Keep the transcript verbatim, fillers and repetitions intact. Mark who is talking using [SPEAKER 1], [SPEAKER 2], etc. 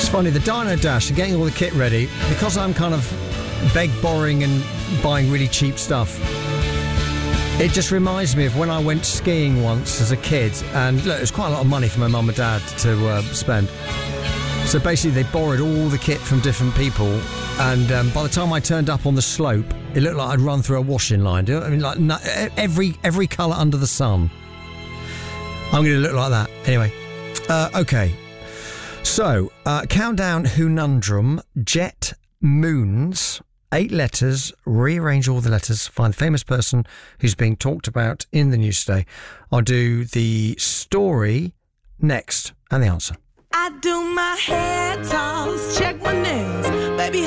[SPEAKER 1] funny, the Dino Dash and getting all the kit ready, because I'm kind of beg borrowing and buying really cheap stuff. It just reminds me of when I went skiing once as a kid, and look, it was quite a lot of money for my mum and dad to uh, spend. So basically they borrowed all the kit from different people, and um, by the time I turned up on the slope, it looked like I'd run through a washing line. Do you know what I mean? Like no, every every colour under the sun. I'm going to look like that. Anyway, uh, okay. So, uh, Countdown Hoonundrum, Jet Moons, eight letters, rearrange all the letters, find the famous person who's being talked about in the news today. I'll do the story next and the answer.
[SPEAKER 2] I do my hair toss, check my nails, baby.